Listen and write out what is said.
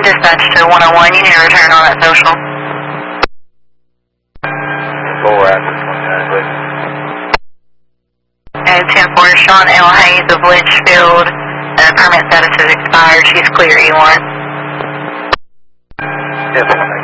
Dispatch to 101, you need to return on that social. 4 after 29, please. And 10-4, Sean L. Hayes of Litchfield. Permit status is expired. She's clear, E1. 10-4.